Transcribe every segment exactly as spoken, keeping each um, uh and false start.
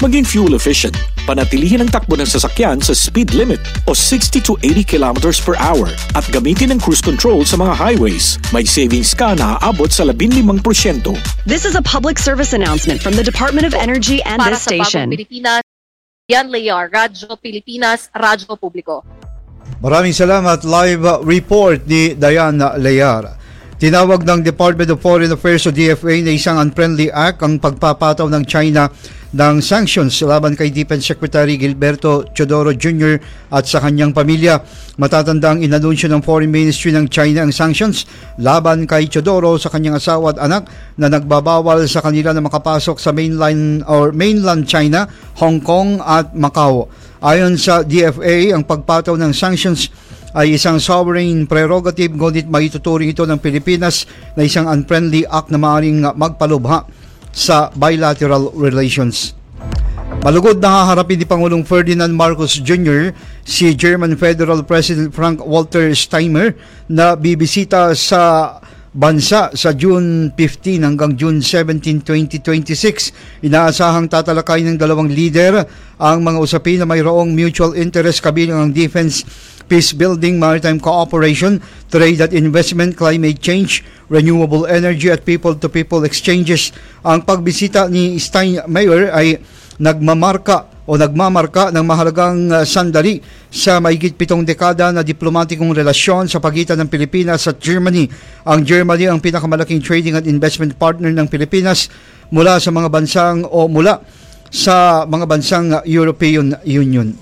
Maging fuel efficient. Panatilihin ang takbo ng sasakyan sa speed limit o sixty to eighty kilometers per hour at gamitin ang cruise control sa mga highways. May savings ka na aabot sa fifteen percent. This is a public service announcement from the Department of Energy and Para this station. Para sa Bagong Pilipinas, Yan Layar, Radyo Pilipinas, Radyo Publiko. Maraming salamat. Live report ni Diane Layar. Tinawag ng Department of Foreign Affairs o D F A na isang unfriendly act ang pagpapataw ng China ng sanctions laban kay Defense Secretary Gilberto Teodoro Junior at sa kanyang pamilya. Matatandang inanunsyo ng Foreign Ministry ng China ang sanctions laban kay Teodoro sa kanyang asawa at anak na nagbabawal sa kanila na makapasok sa mainland or mainland China, Hong Kong at Macau. Ayon sa D F A, ang pagpataw ng sanctions ay isang sovereign prerogative, ngunit maituturing ito ng Pilipinas na isang unfriendly act na maaaring magpalubha sa bilateral relations. Malugod na haharapin ni Pangulong Ferdinand Marcos Junior si German Federal President Frank-Walter Steinmeier na bibisita sa bansa sa June fifteenth hanggang June seventeenth, twenty twenty-six. Inaasahang tatalakay ng dalawang leader ang mga usapin na mayroong mutual interest kabilang ang defense, peace building, maritime cooperation, trade at investment, climate change, renewable energy at people-to-people exchanges. Ang pagbisita ni Steinmeier ay nagmamarka o nagmamarka ng mahalagang uh, sandali sa mahigit pitong dekada na diplomatikong relasyon sa pagitan ng Pilipinas at Germany. Ang Germany ang pinakamalaking trading at investment partner ng Pilipinas mula sa mga bansang o mula sa mga bansang European Union.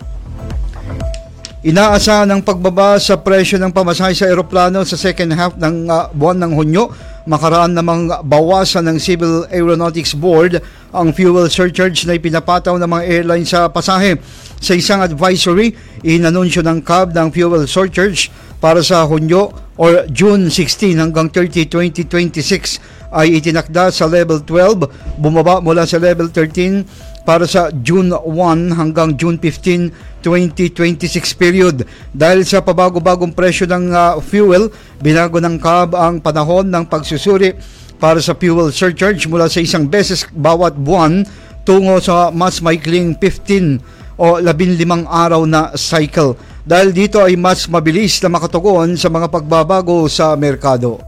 Inaasahan ang pagbaba sa presyo ng pamasahe sa eroplano sa second half ng uh, buwan ng Hunyo. Makaraan namang bawasan ng Civil Aeronautics Board ang fuel surcharge na ipinapataw ng mga airline sa pasahe. Sa isang advisory, inanunsyo ng C A B ng fuel surcharge para sa Hunyo or June sixteenth hanggang thirtieth, twenty twenty-six ay itinakda sa level twelve, bumaba mula sa level thirteen para sa June first hanggang June fifteenth, twenty twenty-six period. Dahil sa pabago-bagong presyo ng uh, fuel, binago ng C A B ang panahon ng pagsusuri para sa fuel surcharge mula sa isang beses bawat buwan tungo sa mas maikling fifteen o labinlimang araw na cycle. Dahil dito ay mas mabilis na makatugon sa mga pagbabago sa merkado.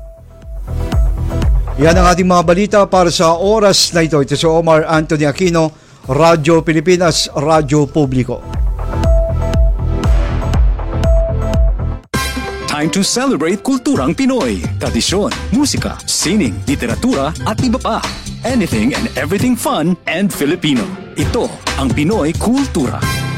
Yan ang ating mga balita para sa oras na ito. Ito si Omar Anthony Aquino, Radyo Pilipinas, Radyo Publiko. Time to celebrate kulturang Pinoy. Tradisyon, musika, sining, literatura at iba pa. Anything and everything fun and Filipino. Ito ang Pinoy Kultura.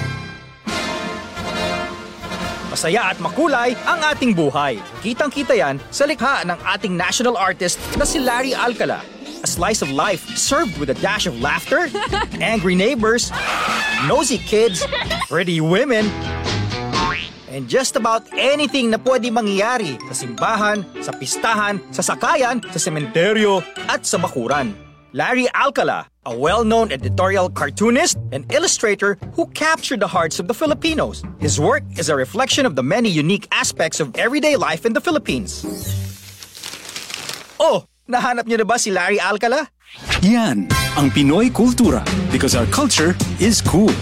Masaya at makulay ang ating buhay. Kitang-kita yan sa likha ng ating national artist na si Larry Alcala. A slice of life served with a dash of laughter, angry neighbors, nosy kids, pretty women, and just about anything na pwede mangyayari sa simbahan, sa pistahan, sa sakayan, sa sementeryo, at sa bakuran. Larry Alcala, a well-known editorial cartoonist and illustrator who captured the hearts of the Filipinos. His work is a reflection of the many unique aspects of everyday life in the Philippines. Oh, nahanap niyo na ba si Larry Alcala? Yan ang Pinoy Kultura because our culture is cool.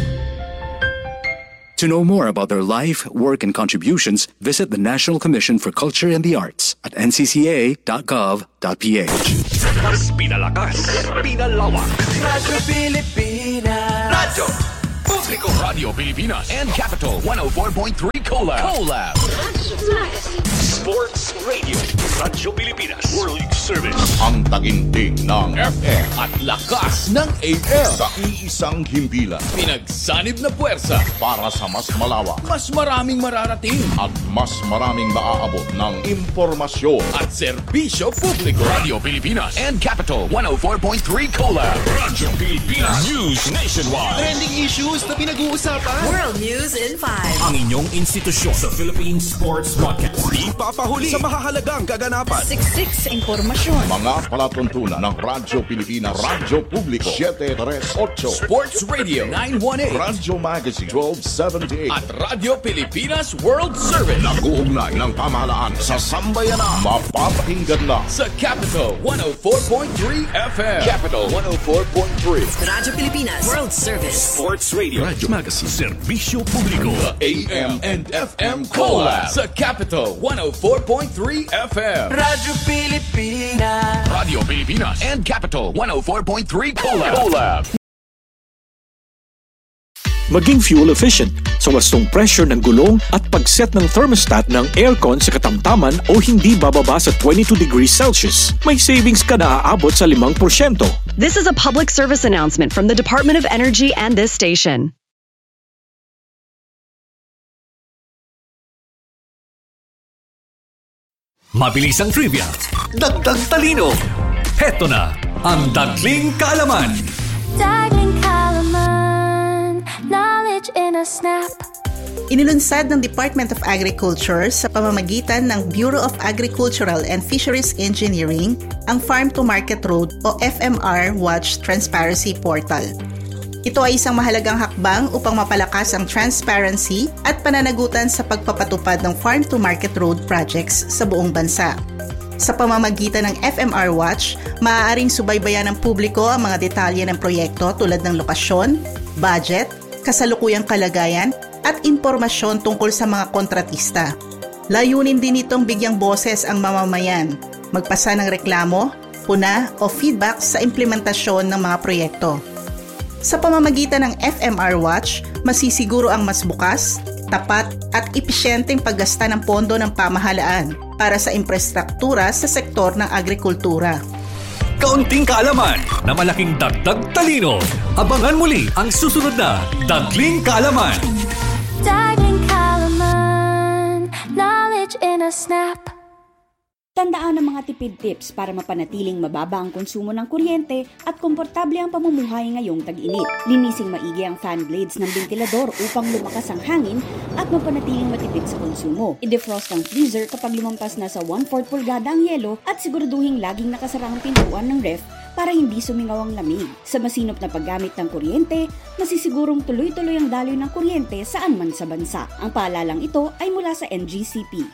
To know more about their life, work, and contributions, visit the National Commission for Culture and the Arts at n c c a dot gov dot p h. Mas pinalakas, pinalawak. Radyo Pilipinas. Radyo Publiko. Radio Pilipinas and Capital one oh four point three Collab. Collab. Sports Radio. Radyo Pilipinas. World Service. Ang taginting ng F M at lakas ng A M sa iisang himpilan. Pinagsanib na puwersa para sa mas malawak, mas maraming mararating at mas maraming maaabot ng impormasyon at serbisyo publiko. Radio Pilipinas and Capital one oh four point three Collab. Radyo Pilipinas. News nationwide. Trending issues that pinag-uusapan? World News in five. Ang inyong institusyon sa Philippine Sports Podcast. Di papahuli sa mahahalagang kaganapan. Siksik sa impormasyon. Mga palatuntunan ng Radyo Pilipinas, Radyo Publiko, seven thirty-eight, Sports Radio nine eighteen, Radyo Magazine twelve seventy-eight, at Radyo Pilipinas World Service. Nag-uugnay ng pamahalaan sa sambayanan. Mapapakinggan na sa Capital one oh four point three F M. Capital one oh four point three. Radyo Pilipinas World Service. Sports Radio. Radyo Magazine. Serbisyo Publiko. A M and F M Collab sa Capital one oh four point three F M. Radyo Pilipinas. Radio Pilipinas and Capital one oh four point three Collab. Collab. Maging fuel efficient sa wastong pressure ng gulong at pag-set ng thermostat ng aircon sa katamtaman o hindi bababa sa twenty-two degrees Celsius. May savings ka na aabot sa five percent. This is a public service announcement from the Department of Energy and this station. Mabilis ang trivia, dagdag talino. Heto na ang Dagling Kaalaman. Dagling Kaalaman, knowledge in a snap. Inilunsad ng Department of Agriculture sa pamamagitan ng Bureau of Agricultural and Fisheries Engineering ang Farm to Market Road o F M R Watch Transparency Portal. Ito ay isang mahalagang hakbang upang mapalakas ang transparency at pananagutan sa pagpapatupad ng Farm to Market Road projects sa buong bansa. Sa pamamagitan ng F M R Watch, maaaring subaybayan ng publiko ang mga detalye ng proyekto tulad ng lokasyon, budget, kasalukuyang kalagayan, at impormasyon tungkol sa mga kontratista. Layunin din itong bigyang boses ang mamamayan, magpasa ng reklamo, puna o feedback sa implementasyon ng mga proyekto. Sa pamamagitan ng F M R Watch, masisiguro ang mas bukas, tapat at episyenteng paggasta ng pondo ng pamahalaan para sa infrastruktura sa sektor ng agrikultura. Kaunting kaalaman na malaking dagdag talino. Abangan muli ang susunod na Dagling Kaalaman. Dagling Kaalaman, knowledge in a snap. Tandaan ang mga tipid tips para mapanatiling mababa ang konsumo ng kuryente at komportable ang pamumuhay ngayong tag-init. Linising maigi ang fan blades ng ventilador upang lumakas ang hangin at mapanatiling matipid sa konsumo. I-defrost ang freezer kapag lumampas na sa one-fourth pulgada ang yelo at siguraduhin laging nakasara ang pintuan ng ref para hindi sumingaw ang lamig. Sa masinop na paggamit ng kuryente, masisigurong tuloy-tuloy ang daloy ng kuryente saan man sa bansa. Ang paalalang ito ay mula sa N G C P.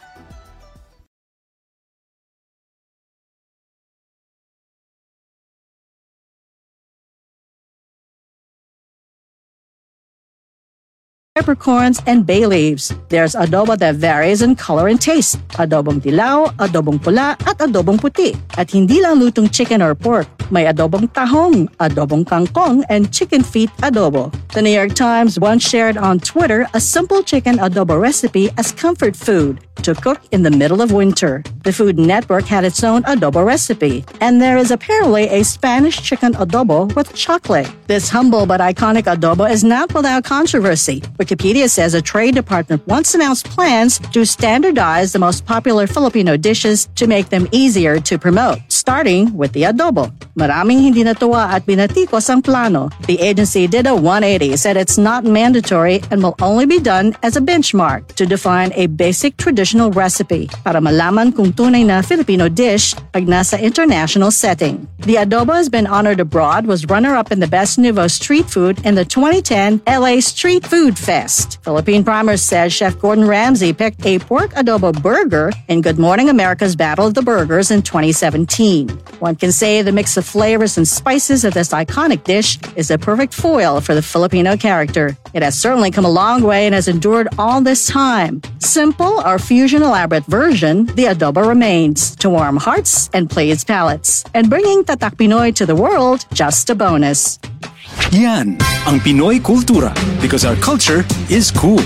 Peppercorns and bay leaves. There's adobo that varies in color and taste. Adobong dilaw, adobong pula, at adobong puti. At hindi lang lutong chicken or pork. May adobong tahong, adobong kangkong, and chicken feet adobo. The New York Times once shared on Twitter a simple chicken adobo recipe as comfort food to cook in the middle of winter. The Food Network had its own adobo recipe, and there is apparently a Spanish chicken adobo with chocolate. This humble but iconic adobo is not without controversy. Wikipedia says a trade department once announced plans to standardize the most popular Filipino dishes to make them easier to promote, starting with the adobo. Maraming hindi natuwa at binatikos ang plano. The agency did a one eighty, said it's not mandatory and will only be done as a benchmark to define a basic traditional recipe para malaman kung tunay na Filipino dish pag nasa international setting. The adobo has been honored abroad, was runner-up in the Best Nouveau Street Food in the twenty ten L A Street Food Fest. Philippine Primer says Chef Gordon Ramsay picked a pork adobo burger in Good Morning America's Battle of the Burgers in twenty seventeen. One can say the mix of flavors and spices of this iconic dish is a perfect foil for the Filipino character. It has certainly come a long way and has endured all this time. Simple or fusion elaborate version, the adobo remains to warm hearts and please palates. And bringing Tatak Pinoy to the world, just a bonus. Yan ang Pinoy Kultura because our culture is cool.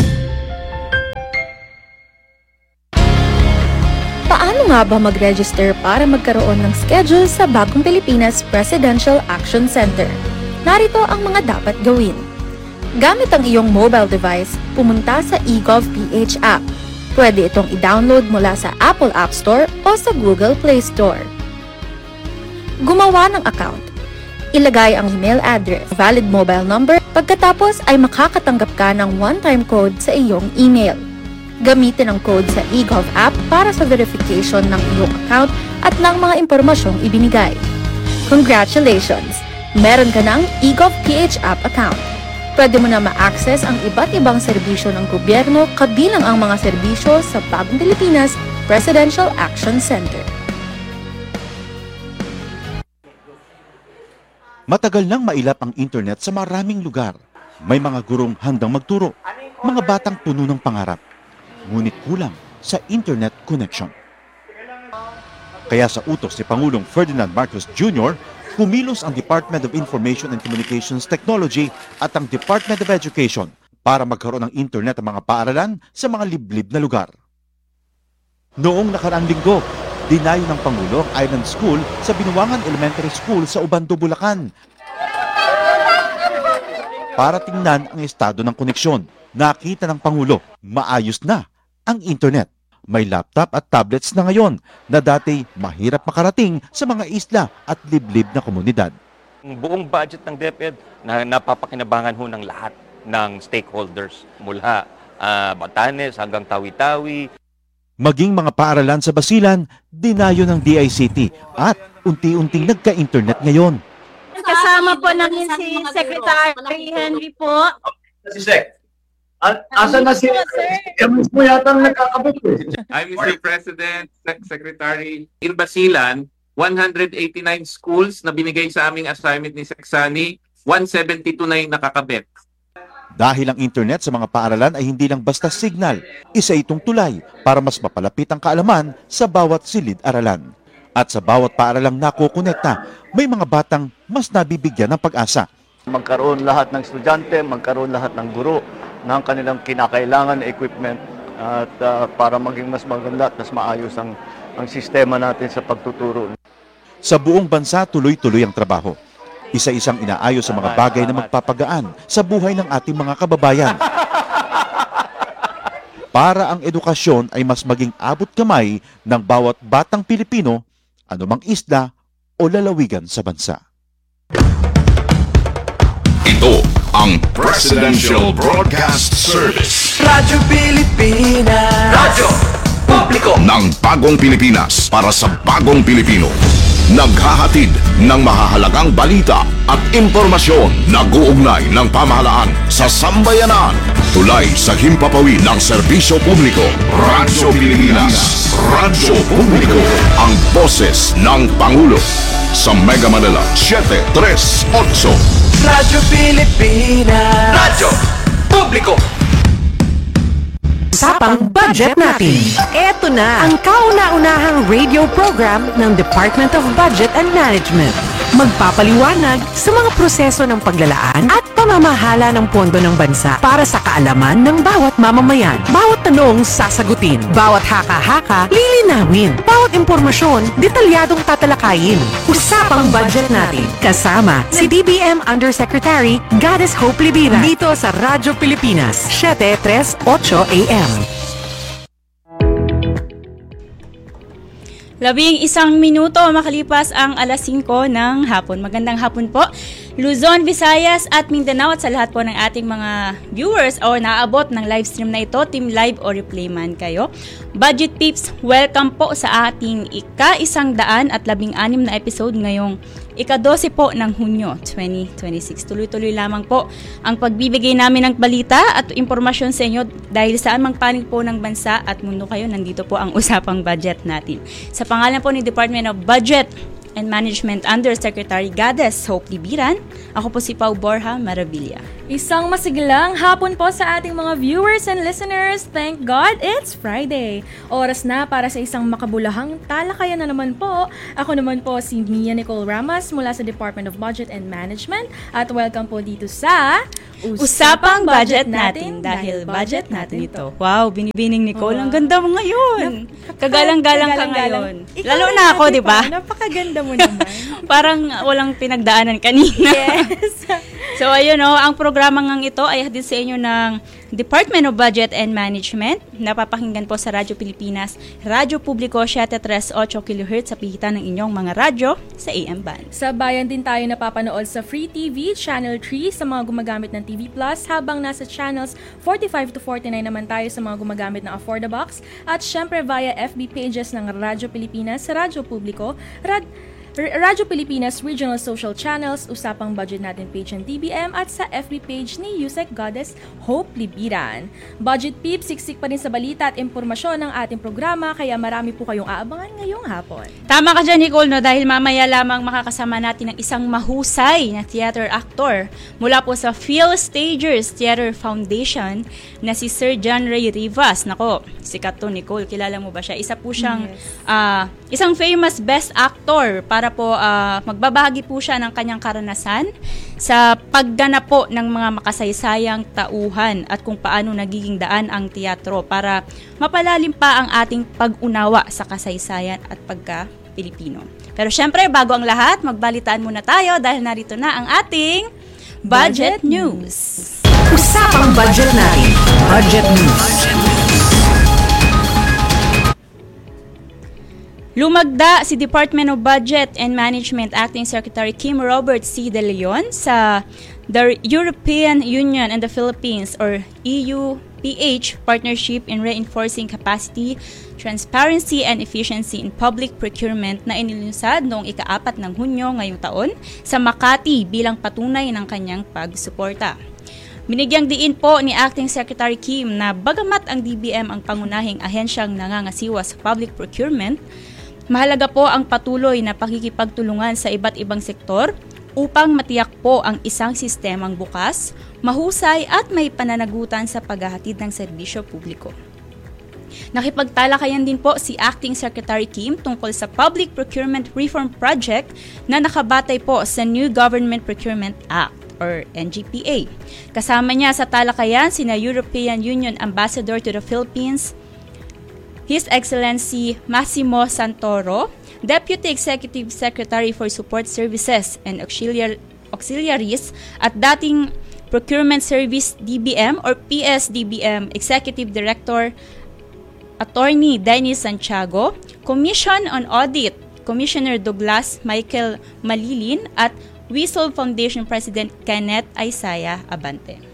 Paano nga ba mag-register para magkaroon ng schedule sa Bagong Pilipinas Presidential Action Center? Narito ang mga dapat gawin. Gamit ang iyong mobile device, pumunta sa eGovPH app. Pwede itong i-download mula sa Apple App Store o sa Google Play Store. Gumawa ng account. ilagay ang email address, valid mobile number, pagkatapos ay makakatanggap ka ng one-time code sa iyong email. Gamitin ang code sa eGov app para sa verification ng iyong account at ng mga impormasyong ibinigay. Congratulations! Meron ka ng eGov P H app account. Pwede mo na ma-access ang iba't ibang serbisyo ng gobyerno kabilang ang mga serbisyo sa Bagong Pilipinas Presidential Action Center. Matagal nang mailap ang internet sa maraming lugar. May mga gurong handang magturo, mga batang puno ng pangarap. Ngunit kulang sa internet connection. Kaya sa utos ni Pangulong Ferdinand Marcos Junior, kumilos ang Department of Information and Communications Technology at ang Department of Education para magkaroon ng internet ang mga paaralan sa mga liblib na lugar. Noong nakaraang linggo, dinayo ng Pangulo ang Island School sa Binuangan Elementary School sa Ubando, Bulacan. Para tingnan ang estado ng koneksyon, nakita ng Pangulo, maayos na ang internet. May laptop at tablets na ngayon na dati mahirap makarating sa mga isla at liblib na komunidad. Ang buong budget ng DepEd na napapakinabangan ho ng lahat ng stakeholders mula uh, Batanes hanggang Tawi-Tawi. Maging mga paaralan sa Basilan, dinayo ng D I C T at unti-unting nagka-internet ngayon. Kasama po namin si Secretary Henry po. Si Sec, asan na si Emis mo yata nagkakabit eh. I'm Mister President, Sec Secretary. In Basilan, one hundred eighty-nine schools na binigay sa aming assignment ni Secsani, one seventy-two na yung nakakabit. Dahil ang internet sa mga paaralan ay hindi lang basta signal, isa itong tulay para mas mapalapit ang kaalaman sa bawat silid-aralan. At sa bawat paaralang nakukonekta, may mga batang mas nabibigyan ng pag-asa. Magkaroon lahat ng estudyante, magkaroon lahat ng guro ng kanilang kinakailangan na equipment at uh, para maging mas maganda at mas maayos ang, ang sistema natin sa pagtuturo. Sa buong bansa, tuloy-tuloy ang trabaho. Isa-isang inaayos sa mga bagay na magpapagaan sa buhay ng ating mga kababayan. Para ang edukasyon ay mas maging abot kamay ng bawat batang Pilipino, anumang isla o lalawigan sa bansa. Ito ang Presidential Broadcast Service. Radyo Pilipinas. Radyo Publiko ng Bagong Pilipinas para sa Bagong Pilipino. Naghahatid ng mahahalagang balita at impormasyon na guugnay ng pamahalaan sa sambayanan. Tulay sa himpapawid ng serbisyo publiko. Radyo Pilipinas. Radyo Publiko. Ang boses ng Pangulo. Sa Mega Manila, seven three eight. Radyo Pilipinas. Radyo Publiko. Usapang budget natin. Ito na ang kauna-unahang radio program ng Department of Budget and Management. Magpapaliwanag sa mga proseso ng paglalaan at pamamahala ng pondo ng bansa para sa kaalaman ng bawat mamamayan. Bawat tanong sasagutin, bawat haka-haka lilinawin, bawat impormasyon detalyadong tatalakayin. Usapang budget natin. Kasama si D B M Undersecretary Goddess Hope Libira dito sa Radyo Pilipinas, seven three eight A M. Labing isang minuto makalipas ang alas singko ng hapon. Magandang hapon po, Luzon, Visayas at Mindanao at sa lahat po ng ating mga viewers o naabot ng live stream na ito, team live o replay man kayo. Budget Peeps, welcome po sa ating ika-isang daan at labing anim na episode ngayong ika-dose po ng Hunyo twenty twenty-six. Tuloy-tuloy lamang po ang pagbibigay namin ng balita at impormasyon sa inyo dahil saan mang panig po ng bansa at mundo kayo, nandito po ang usapang budget natin. Sa pangalan po ni Department of Budget and Management Undersecretary Goddess Hope Libiran, ako po si Pau Borja Maravilla. Isang masiglang hapon po sa ating mga viewers and listeners. Thank God it's Friday. Oras na para sa isang makabulahang talakayan na naman po. Ako naman po si Mia Nicole Ramas mula sa Department of Budget and Management at welcome po dito sa Usapang Budget Natin dahil budget natin ito. Wow, binibining Nicole, ang ganda mo ngayon. Kagalang-galang ka ngayon. Lalo na ako, di ba? Napakaganda mo naman. Parang walang pinagdaanan kanina. Yes. So ayun o, ang programa ngang ito ay hatid sa inyo ng Department of Budget and Management. Napapakinggan po sa Radyo Pilipinas, Radyo Publiko seven thirty-eight kilohertz sa pihitan ng inyong mga radyo sa A M band. Sa bayan din tayo napapanood sa Free T V, Channel three sa mga gumagamit ng T V Plus, habang nasa channels forty-five to forty-nine naman tayo sa mga gumagamit ng Affordabox, at syempre via F B pages ng Radyo Pilipinas, Radyo Publiko, Rad Radyo Pilipinas Regional Social Channels, Usapang Budget Natin page ng D B M, at sa F B page ni Yusek Goddess Hope Libiran. Budget Peeps, siksik pa rin sa balita at impormasyon ng ating programa, kaya marami po kayong aabangan ngayong hapon. Tama ka dyan, Nicole, no? Dahil mamaya lamang makakasama natin ang isang mahusay na theater actor mula po sa Phil Stagers Theater Foundation na si Sir John Ray Rivas. Nako, sikat to, Nicole. Kilala mo ba siya? Isa po siyang yes. uh, isang famous best actor para po uh, magbabahagi po siya ng kanyang karanasan sa pagganap po ng mga makasaysayang tauhan at kung paano nagiging daan ang teatro para mapalalim pa ang ating pag-unawa sa kasaysayan at pagka-Pilipino. Pero syempre, bago ang lahat, magbalitaan muna tayo dahil narito na ang ating Budget, Budget News. Usapang budget natin, Budget News. Lumagda si Department of Budget and Management Acting Secretary Kim Robert C. De Leon sa the European Union and the Philippines or E U P H Partnership in Reinforcing Capacity, Transparency and Efficiency in Public Procurement na inilunsad noong ika-apat ng Hunyo ngayong taon sa Makati bilang patunay ng kanyang pagsuporta. Binigyang diin po ni Acting Secretary Kim na bagamat ang D B M ang pangunahing ahensyang nangangasiwa sa public procurement, mahalaga po ang patuloy na pakikipagtulungan sa iba't ibang sektor upang matiyak po ang isang sistemang bukas, mahusay at may pananagutan sa paghahatid ng serbisyo publiko. Nakipagtalakayan din po si Acting Secretary Kim tungkol sa Public Procurement Reform Project na nakabatay po sa New Government Procurement Act or N G P A. Kasama niya sa talakayan sina European Union Ambassador to the Philippines, His Excellency Massimo Santoro, Deputy Executive Secretary for Support Services and Auxiliar, Auxiliaries at dating Procurement Service D B M or P S D B M Executive Director Attorney Dennis Santiago, Commission on Audit Commissioner Douglas Michael Malilin at Whistle Foundation President Kenneth Isaiah Abante.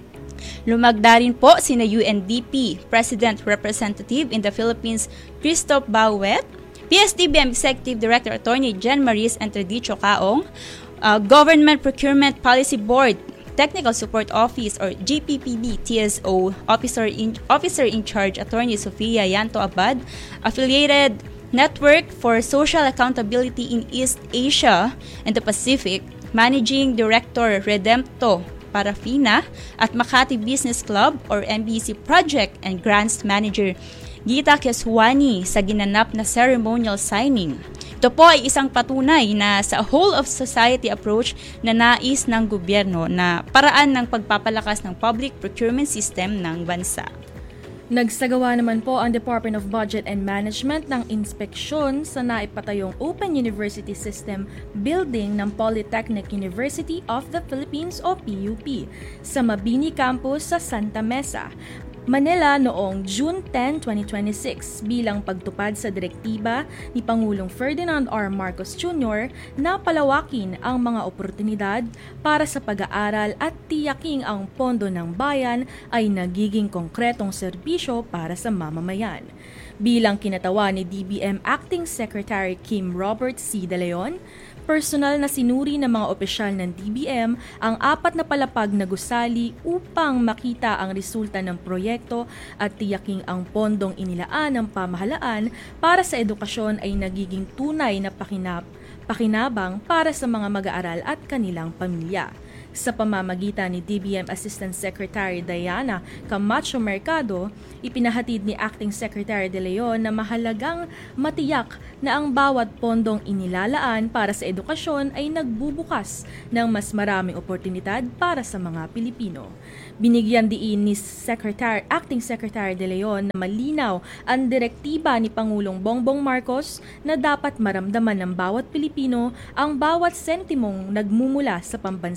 Lumagda rin po sina U N D P President Representative in the Philippines Christoph Bauet, P S D B M Executive Director Attorney Jen Maris Entredicho Kaong, uh, Government Procurement Policy Board Technical Support Office or G P P B T S O Officer in, Officer in Charge Attorney Sofia Yanto Abad, Affiliated Network for Social Accountability in East Asia and the Pacific, Managing Director Redempto Parafina at Makati Business Club or M B C Project and Grants Manager Gita Keswani sa ginanap na ceremonial signing. Ito po ay isang patunay na sa whole of society approach na nais ng gobyerno na paraan ng pagpapalakas ng public procurement system ng bansa. Nagsagawa naman po ang Department of Budget and Management ng inspeksyon sa naipatayong Open University System Building ng Polytechnic University of the Philippines o P U P sa Mabini Campus sa Santa Mesa, Manila noong June tenth, twenty twenty-six bilang pagtupad sa direktiba ni Pangulong Ferdinand R. Marcos Junior na palawakin ang mga oportunidad para sa pag-aaral at tiyaking ang pondo ng bayan ay nagiging konkretong serbisyo para sa mamamayan. Bilang kinatawa ni D B M Acting Secretary Kim Robert C. De Leon, personal na sinuri ng mga opisyal ng D B M ang apat na palapag na gusali upang makita ang resulta ng proyekto at tiyaking ang pondong inilaan ng pamahalaan para sa edukasyon ay nagiging tunay na pakinab, pakinabang para sa mga mag-aaral at kanilang pamilya. Sa pamamagitan ni D B M Assistant Secretary Diana Camacho Mercado, ipinahatid ni Acting Secretary De Leon na mahalagang matiyak na ang bawat pondong inilalaan para sa edukasyon ay nagbubukas ng mas maraming oportunidad para sa mga Pilipino. Binigyan diin ni Secretary, Acting Secretary De Leon na malinaw ang direktiba ni Pangulong Bongbong Marcos na dapat maramdaman ng bawat Pilipino ang bawat sentimong nagmumula sa pambansang budget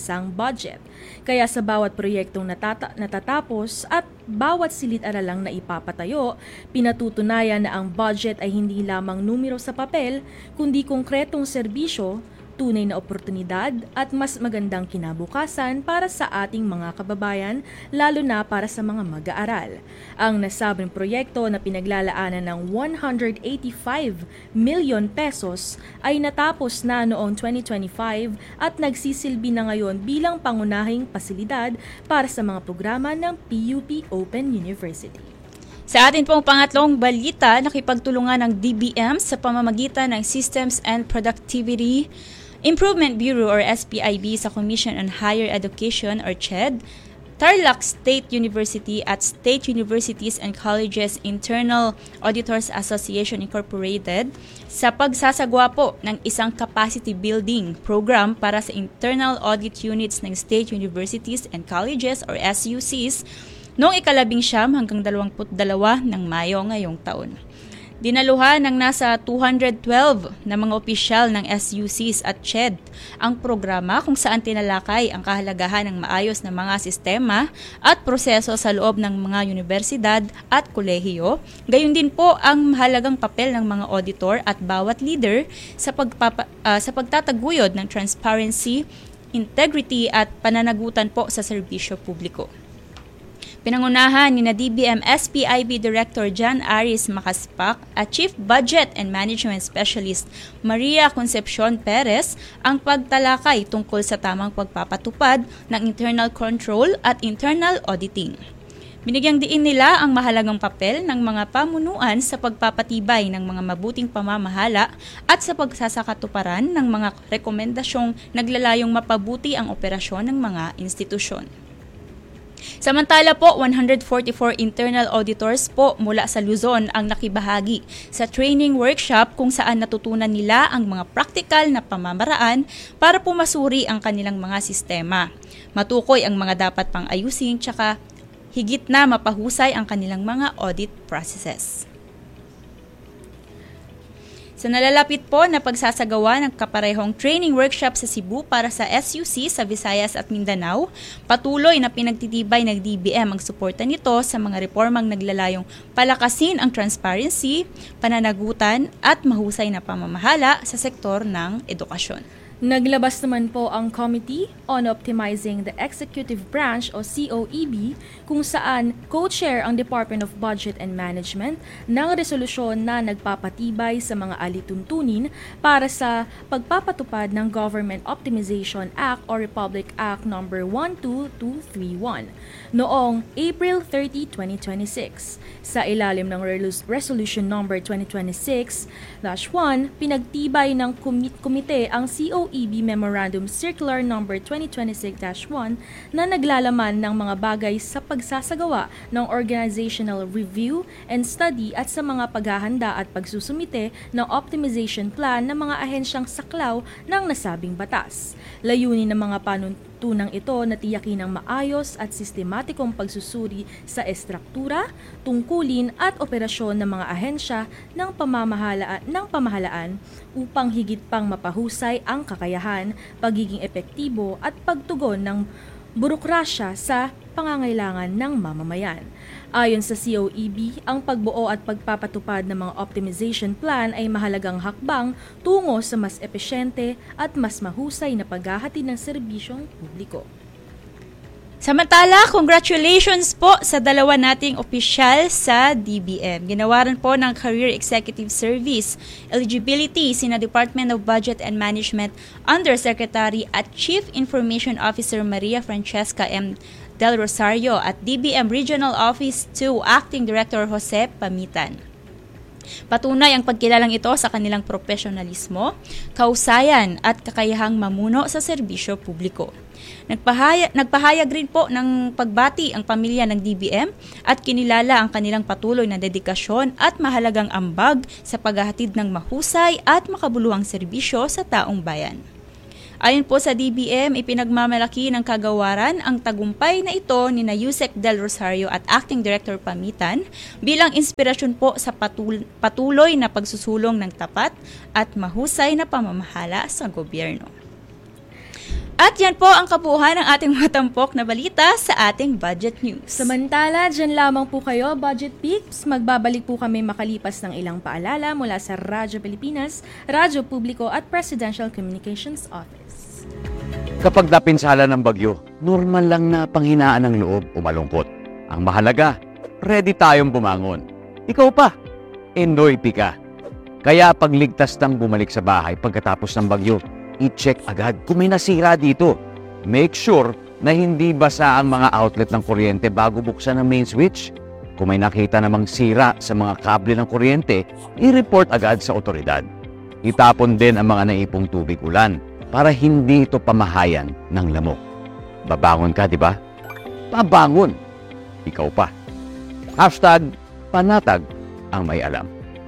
budget. Kaya sa bawat proyektong natata- natatapos at bawat silid-aralang na ipapatayo, pinatutunayan na ang budget ay hindi lamang numero sa papel, kundi konkretong serbisyo, tunay na oportunidad at mas magandang kinabukasan para sa ating mga kababayan, lalo na para sa mga mag-aaral. Ang nasabing proyekto na pinaglalaanan ng one hundred eighty-five million pesos ay natapos na noong twenty twenty-five at nagsisilbi na ngayon bilang pangunahing pasilidad para sa mga programa ng P U P Open University. Sa atin pong pangatlong balita, nakipagtulungan ng D B M sa pamamagitan ng Systems and Productivity Improvement Bureau or S P I B sa Commission on Higher Education or C H E D, Tarlac State University at State Universities and Colleges Internal Auditors Association Incorporated sa pagsasagwa po ng isang capacity building program para sa internal audit units ng State Universities and Colleges or S U Cs noong ikalabing siyam hanggang dalawamput dalawa ng Mayo ngayong taon. Dinaluhan ng nasa two hundred twelve na mga opisyal ng S U Cs at C H E D ang programa kung saan tinalakay ang kahalagahan ng maayos na mga sistema at proseso sa loob ng mga universidad at kolehiyo. Gayon din po ang mahalagang papel ng mga auditor at bawat leader sa, pagpapa, uh, sa pagtataguyod ng transparency, integrity at pananagutan po sa serbisyo publiko. Pinangunahan ni na D B M S P I B Director John Aris Macaspac at Chief Budget and Management Specialist Maria Concepcion Perez ang pagtalakay tungkol sa tamang pagpapatupad ng internal control at internal auditing. Binigyang diin nila ang mahalagang papel ng mga pamunuan sa pagpapatibay ng mga mabuting pamamahala at sa pagsasakatuparan ng mga rekomendasyong naglalayong mapabuti ang operasyon ng mga institusyon. Samantala po, one hundred forty-four internal auditors po mula sa Luzon ang nakibahagi sa training workshop kung saan natutunan nila ang mga praktikal na pamamaraan para pumasuri ang kanilang mga sistema. Matukoy ang mga dapat pang ayusin tsaka higit na mapahusay ang kanilang mga audit processes. Sa nalalapit po na pagsasagawa ng kaparehong training workshop sa Cebu para sa S U C sa Visayas at Mindanao, patuloy na pinagtitibay ng D B M ang suporta nito sa mga reformang naglalayong palakasin ang transparency, pananagutan at mahusay na pamamahala sa sektor ng edukasyon. Naglabas naman po ang Committee on Optimizing the Executive Branch o C O E B kung saan co-chair ang Department of Budget and Management ng resolusyon na nagpapatibay sa mga alituntunin para sa pagpapatupad ng Government Optimization Act o Republic Act number one two two three one noong April thirtieth, twenty twenty-six. Sa ilalim ng Resolution number twenty twenty-six dash one, pinagtibay ng komite ang C O E B Memorandum Circular number twenty twenty-six dash one na naglalaman ng mga bagay sa pagsasagawa ng organizational review and study at sa mga paghahanda at pagsusumite ng optimization plan ng mga ahensyang saklaw ng nasabing batas. Layunin ng mga panuntunang ito na tiyakin ang maayos at sistematikong pagsusuri sa estruktura, tungkulin at operasyon ng mga ahensya ng pamamahalaan ng pamahalaan upang higit pang mapahusay ang kakayahan, pagiging epektibo at pagtugon ng burokrasya sa pangangailangan ng mamamayan. Ayon sa C O E B, ang pagbuo at pagpapatupad ng mga optimization plan ay mahalagang hakbang tungo sa mas epesyente at mas mahusay na paghahatid ng serbisyong publiko. Samantala, congratulations po sa dalawa nating opisyal sa D B M. Ginawaran po ng Career Executive Service Eligibility sina Department of Budget and Management Undersecretary at Chief Information Officer Maria Francesca M. Del Rosario at D B M Regional Office two Acting Director Jose Pamitan. Patunay ang pagkilalang ito sa kanilang profesionalismo, kausayan at kakayahang mamuno sa serbisyo publiko. Nagpahayag, nagpahayag rin po ng pagbati ang pamilya ng D B M at kinilala ang kanilang patuloy na dedikasyon at mahalagang ambag sa paghahatid ng mahusay at makabuluhang serbisyo sa taong bayan. Ayon po sa D B M, ipinagmamalaki ng kagawaran ang tagumpay na ito ni na Yusek Del Rosario at Acting Director Pamitan bilang inspirasyon po sa patul- patuloy na pagsusulong ng tapat at mahusay na pamamahala sa gobyerno. At yan po ang kabuuan ng ating mga tampok na balita sa ating Budget News. Samantala, dyan lamang po kayo, Budget Peeps. Magbabalik po kami makalipas ng ilang paalala mula sa Radyo Pilipinas, Radyo Publiko at Presidential Communications Office. Kapag napinsala ng bagyo, normal lang na panghinaan ng loob o malungkot. Ang mahalaga, ready tayong bumangon. Ikaw pa, enjoy pika. Kaya pagligtas ng bumalik sa bahay pagkatapos ng bagyo, i-check agad kung may nasira dito. Make sure na hindi basa ang mga outlet ng kuryente bago buksan ang main switch. Kung may nakita namang sira sa mga kable ng kuryente, i-report agad sa otoridad. Itapon din ang mga naipong tubig ulan para hindi ito pamahayan ng lamok. Babangon ka, di ba? Babangon. Ikaw pa. Hashtag panatag ang may alam.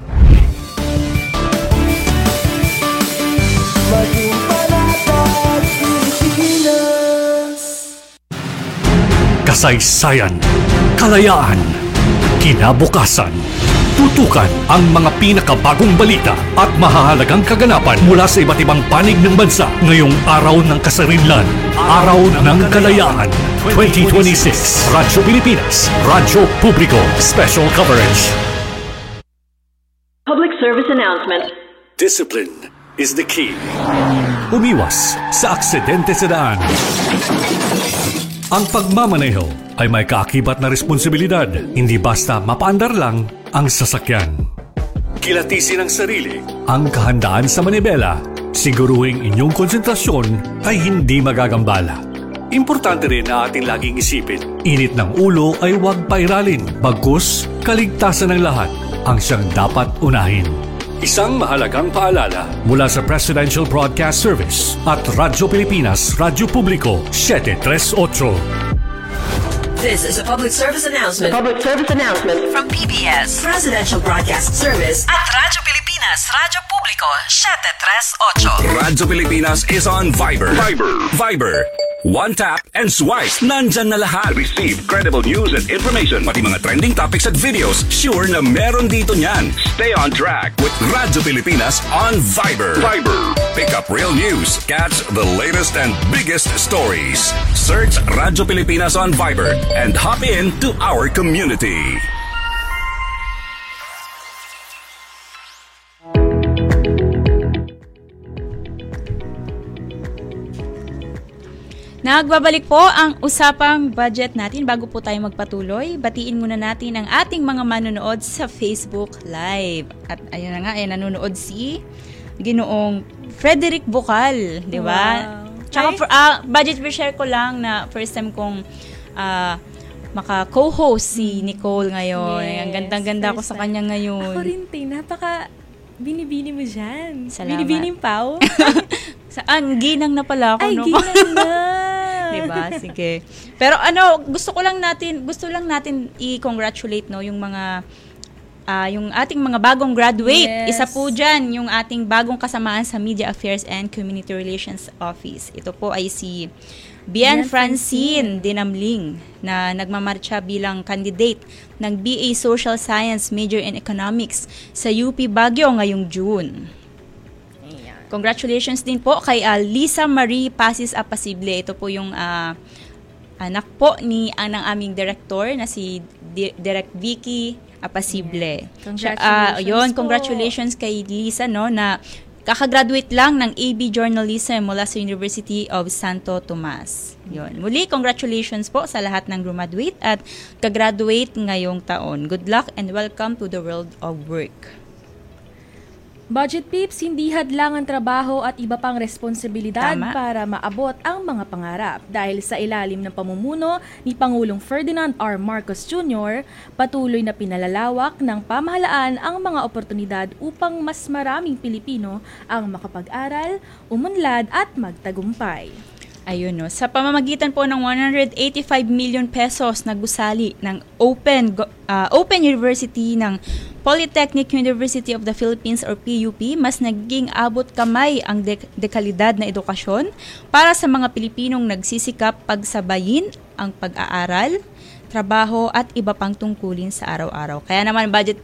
Kasaysayan, kalayaan, kinabukasan. Tutukan ang mga pinakabagong balita at mahahalagang kaganapan mula sa iba't ibang panig ng bansa ngayong araw ng kasarinlan, Araw ng Kalayaan twenty twenty-six. Radyo Pilipinas, Radyo Publiko, Special Coverage. Public service announcement. Discipline is the key. Umiwas sa aksidente sa daan. Ang pagmamaneho ay may kaakibat na responsibilidad, hindi basta mapaandar lang ang sasakyan. Kilatisin ang sarili, ang kahandaan sa manibela, siguruhing inyong konsentrasyon ay hindi magagambala. Importante rin na ating laging isipin, init ng ulo ay huwag pairalin, bagkus kaligtasan ng lahat ang siyang dapat unahin. Isang mahalagang paalala mula sa Presidential Broadcast Service at Radyo Pilipinas, Radyo Publiko, seven thirty-eight. This is a public service announcement. A public service announcement From P B S, Presidential Broadcast Service at Radyo Pilipinas, Radyo Publiko, seven thirty-eight. Radyo Pilipinas is on Viber. Viber. Viber. One tap and swipe. Nandyan na lahat. Receive credible news and information. Pati mga trending topics at videos. Sure na meron dito niyan. Stay on track with Radyo Pilipinas on Viber. Viber. Pick up real news. Catch the latest and biggest stories. Search Radyo Pilipinas on Viber and hop in to our community. Nagbabalik po ang usapang budget natin. Bago po tayo magpatuloy, batiin muna natin ang ating mga manonood sa Facebook Live. At ayun na nga, ay nanonood si Ginoong Frederick Bocal, di ba? Wow. Tsaka for, uh, budget share ko lang na first time kong uh, maka-co-host si Nicole ngayon. Yes, ang gandang-ganda ko sa kanya ngayon. Ako rin, Tay. Napaka binibini mo dyan. Salamat. Binibining pao. Saan? Ginang na pala ako. Ay, no? ginang na. Diba? Sige. Pero ano, gusto ko lang natin, gusto lang natin i-congratulate no yung mga uh, yung ating mga bagong graduate. Yes. Isa po diyan yung ating bagong kasamaan sa Media Affairs and Community Relations Office. Ito po ay si Bian Francine Dinamling na nagmamarcha bilang candidate ng B A Social Science major in Economics sa U P Baguio ngayong June. Congratulations din po kay uh, Lisa Marie Pasis Apasible. Ito po yung uh, anak po ni uh, ng aming director na si Di- Direct Vicky Apasible. Yeah. Congratulations uh, yun, po. Congratulations kay Lisa no na kakagraduate lang ng A B Journalism mula sa University of Santo Tomas. Yun. Muli, congratulations po sa lahat ng graduate at kagraduate ngayong taon. Good luck and welcome to the world of work. Budget Peeps, hindi hadlang ang trabaho at iba pang responsibilidad Tama. para maabot ang mga pangarap. Dahil sa ilalim ng pamumuno ni Pangulong Ferdinand R. Marcos Junior, patuloy na pinalalawak ng pamahalaan ang mga oportunidad upang mas maraming Pilipino ang makapag-aral, umunlad at magtagumpay. Ayun no, sa pamamagitan po ng one hundred eighty-five million pesos na gusali ng Open uh, Open University ng Polytechnic University of the Philippines or P U P, mas naging abot kamay ang dek- dekalidad na edukasyon para sa mga Pilipinong nagsisikap pagsabayin ang pag-aaral, trabaho at iba pang tungkulin sa araw-araw. Kaya naman Budget